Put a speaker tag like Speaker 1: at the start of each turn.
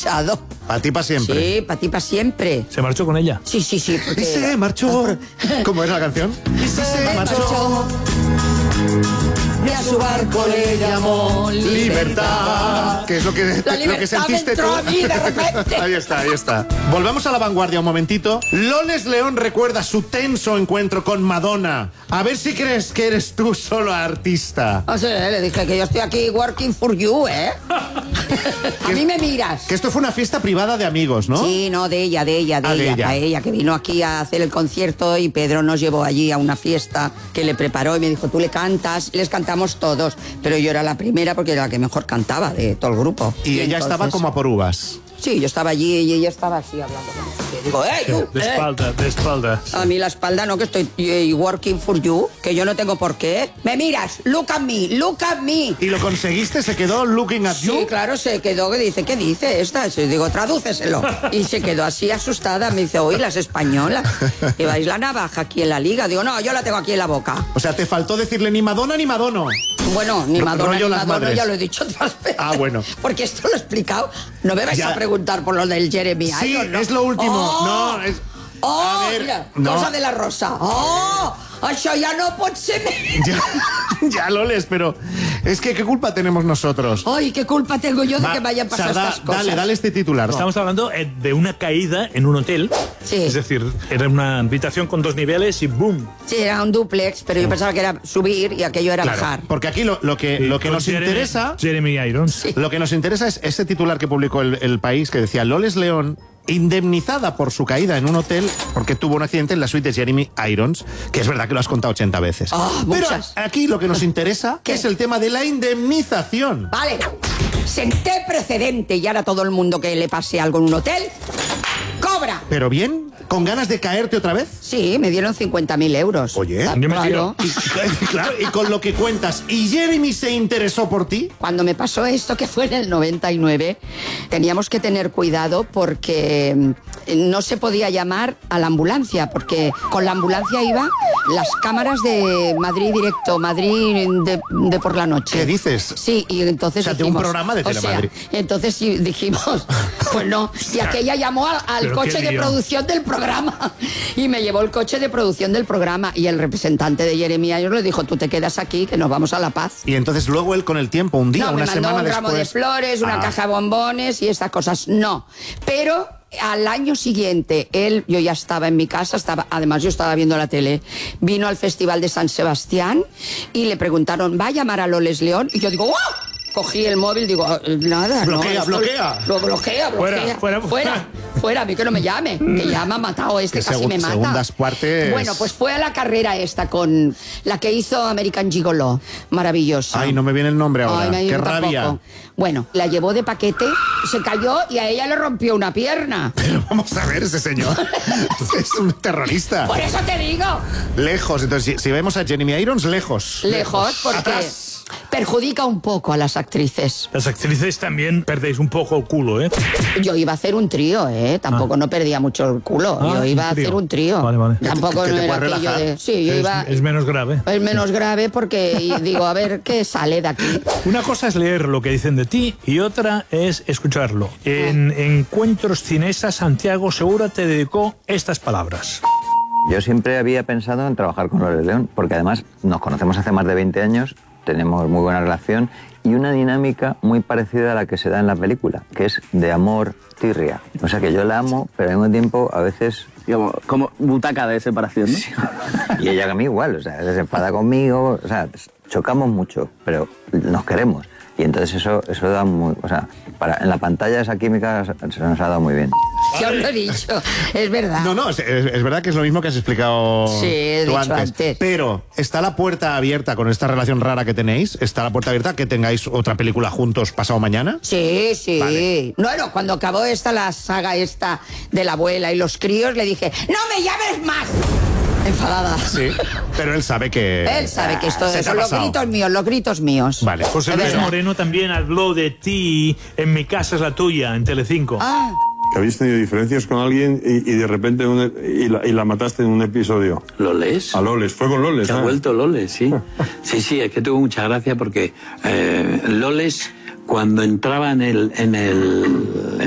Speaker 1: marchado.
Speaker 2: ¿Para ti para siempre?
Speaker 1: Sí, para ti para siempre.
Speaker 3: ¿Se marchó con ella?
Speaker 1: Sí. Porque...
Speaker 2: Y se marchó. ¿Cómo es la canción? Y se marchó.
Speaker 1: Y a su barco le llamó
Speaker 2: Libertad. ¿Qué es lo que
Speaker 1: libertad
Speaker 2: sentiste
Speaker 1: me entró
Speaker 2: tú?
Speaker 1: a mí de repente.
Speaker 2: Ahí está. Volvamos a la vanguardia un momentito. Loles León recuerda su tenso encuentro con Madonna. A ver si crees que eres tú solo artista.
Speaker 1: O sea, le dije que yo estoy aquí working for you, ¿eh? A mí me miras.
Speaker 2: Que esto fue una fiesta privada de amigos, ¿no?
Speaker 1: Sí, no, de ella, a ella, que vino aquí a hacer el concierto y Pedro nos llevó allí a una fiesta que le preparó y me dijo, tú le cantas, les cantamos todos, pero yo era la primera porque era la que mejor cantaba de todo el grupo.
Speaker 2: Y ella
Speaker 1: entonces...
Speaker 2: estaba como a por uvas.
Speaker 1: Sí, yo estaba allí y ella estaba así hablando con nosotros. Digo, ¡hey, tú!
Speaker 3: De espalda.
Speaker 1: A mí la espalda no, que estoy working for you, que yo no tengo por qué. Me miras, look at me.
Speaker 2: ¿Y lo conseguiste? ¿Se quedó looking at you?
Speaker 1: Sí, claro, se quedó, que dice, ¿qué dice esta? Y digo, tradúceselo. Y se quedó así asustada, me dice, oye, las españolas, ¿lleváis la navaja aquí en la liga? Digo, no, yo la tengo aquí en la boca.
Speaker 2: O sea, te faltó decirle ni Madonna ni Madono.
Speaker 1: Bueno, ni Madonna
Speaker 2: rollo
Speaker 1: ni
Speaker 2: las
Speaker 1: Madonna,
Speaker 2: madres.
Speaker 1: ya lo he dicho otras veces.
Speaker 2: Ah, bueno.
Speaker 1: Porque esto lo he explicado. No me vais a preguntar por lo del Jeremy
Speaker 2: Sí,
Speaker 1: Irons, ¿no?
Speaker 2: es lo último.
Speaker 1: Oh,
Speaker 2: No, es...
Speaker 1: a
Speaker 2: ver,
Speaker 1: mira,
Speaker 2: no.
Speaker 1: cosa de la rosa. ¡Oh! Això ja no pot ser més.
Speaker 2: Ya, Loles, pero es que ¿qué culpa tenemos nosotros?
Speaker 1: Ay, ¿qué culpa tengo yo de que me hayan pasado estas cosas?
Speaker 2: Dale este titular.
Speaker 3: Estamos hablando de una caída en un hotel.
Speaker 1: Sí.
Speaker 3: Es decir, era una habitación con 2 niveles y ¡boom!
Speaker 1: Sí, era un dúplex, pero yo pensaba que era subir y aquello era
Speaker 2: Claro,
Speaker 1: bajar.
Speaker 2: porque aquí lo que nos interesa...
Speaker 3: Jeremy Irons.
Speaker 1: Sí.
Speaker 2: Lo que nos interesa es este titular que publicó el País, que decía Loles León indemnizada por su caída en un hotel porque tuvo un accidente en la suite de Jeremy Irons, que es verdad que lo has contado 80 veces. Pero
Speaker 1: muchas.
Speaker 2: aquí lo que nos interesa es el tema de la indemnización.
Speaker 1: Vale, senté precedente y ahora todo el mundo que le pase algo en un hotel, cobra.
Speaker 2: ¿Pero bien? ¿Con ganas de caerte otra vez?
Speaker 1: Sí, me dieron 50.000 euros.
Speaker 2: Oye,
Speaker 3: yo me tiro.
Speaker 2: Claro, y con lo que cuentas, ¿y Jeremy se interesó por ti?
Speaker 1: Cuando me pasó esto, que fue en el 99, teníamos que tener cuidado porque no se podía llamar a la ambulancia, porque con la ambulancia iba las cámaras de Madrid Directo, Madrid de por la noche.
Speaker 2: ¿Qué dices?
Speaker 1: Sí, y entonces
Speaker 2: O sea, de
Speaker 1: dijimos,
Speaker 2: un programa de Telemadrid.
Speaker 1: Entonces sí, dijimos, pues no. Y aquella llamó al
Speaker 3: Pero
Speaker 1: coche
Speaker 3: qué
Speaker 1: de
Speaker 3: lío.
Speaker 1: producción del programa y me llevó el coche de producción del programa y el representante de Jeremy Irons le dijo, tú te quedas aquí, que nos vamos a La Paz.
Speaker 2: Y entonces luego él con el tiempo, un día,
Speaker 1: No,
Speaker 2: una
Speaker 1: me mandó
Speaker 2: semana
Speaker 1: un
Speaker 2: después...
Speaker 1: ramo de flores, una caja de bombones y estas cosas. No, pero al año siguiente, yo ya estaba en mi casa, además yo estaba viendo la tele, vino al Festival de San Sebastián y le preguntaron, ¿va a llamar a Loles León? Y yo digo, ¡oh! Cogí el móvil, digo, nada,
Speaker 2: Bloquea,
Speaker 1: no.
Speaker 2: bloquea.
Speaker 1: Lo bloquea. Fuera, a mí que no me llame, que ya me ha matado
Speaker 2: Que
Speaker 1: casi me mata.
Speaker 2: segundas partes...
Speaker 1: Bueno, pues fue a la carrera esta con la que hizo American Gigolo, maravillosa.
Speaker 2: Ay, no me viene el nombre ahora.
Speaker 1: Ay,
Speaker 2: Qué
Speaker 1: tampoco.
Speaker 2: rabia.
Speaker 1: Bueno, la llevó de paquete, se cayó y a ella le rompió una pierna.
Speaker 2: Pero vamos a ver, ese señor es un terrorista.
Speaker 1: Por eso te digo.
Speaker 2: Lejos, entonces si vemos a Jeremy Irons, lejos.
Speaker 1: Lejos, porque
Speaker 2: Atrás.
Speaker 1: perjudica un poco a las actrices.
Speaker 3: Las actrices también perdéis un poco el culo, ¿eh?
Speaker 1: Yo iba a hacer un trío, Tampoco no perdía mucho el culo. Yo iba a hacer un trío.
Speaker 3: Vale.
Speaker 1: Tampoco
Speaker 2: Que
Speaker 1: no
Speaker 2: te
Speaker 1: era
Speaker 2: puedes
Speaker 1: aquello
Speaker 2: relajar.
Speaker 1: de... Sí, yo iba...
Speaker 3: Es menos grave.
Speaker 1: Es menos grave porque digo, a ver qué sale de aquí.
Speaker 3: Una cosa es leer lo que dicen de ti y otra es escucharlo. En Encuentros Cinesa, Santiago Segura te dedicó estas palabras.
Speaker 4: Yo siempre había pensado en trabajar con Loles León, porque además nos conocemos hace más de 20 años, tenemos muy buena relación y una dinámica muy parecida a la que se da en la película, que es de amor tirria. O sea que yo la amo, pero al mismo tiempo a veces...
Speaker 5: Digamos, como butaca de separación, ¿no?
Speaker 4: Y ella a mí igual, o sea, se enfada conmigo, o sea, chocamos mucho, pero nos queremos. Y entonces eso da muy... O sea, en la pantalla esa química se nos ha dado muy bien.
Speaker 1: Yo lo he dicho, es verdad.
Speaker 2: No, es verdad que es lo mismo que has explicado
Speaker 1: Sí, he
Speaker 2: tú
Speaker 1: dicho antes.
Speaker 2: Pero está la puerta abierta con esta relación rara que tenéis. Está la puerta abierta que tengáis otra película juntos pasado mañana.
Speaker 1: Sí.
Speaker 2: Vale.
Speaker 1: No, cuando acabó la saga esta de la abuela y los críos, le dije, ¡no me llames más! Enfadada.
Speaker 2: Sí, pero él sabe que...
Speaker 1: Él sabe que esto
Speaker 2: se te
Speaker 1: son
Speaker 2: ha
Speaker 1: los
Speaker 2: pasado.
Speaker 1: gritos míos.
Speaker 2: Vale.
Speaker 3: José
Speaker 1: Es
Speaker 3: Luis
Speaker 1: verdad.
Speaker 3: Moreno también habló de ti en Mi casa es la tuya, en Telecinco.
Speaker 1: Ah,
Speaker 6: Que habéis tenido diferencias con alguien y de repente y la mataste en un episodio.
Speaker 7: ¿Loles?
Speaker 6: A Loles, fue con Loles.
Speaker 7: Se ha vuelto Loles, sí. Sí, es que tuvo mucha gracia porque Loles, cuando entraba en el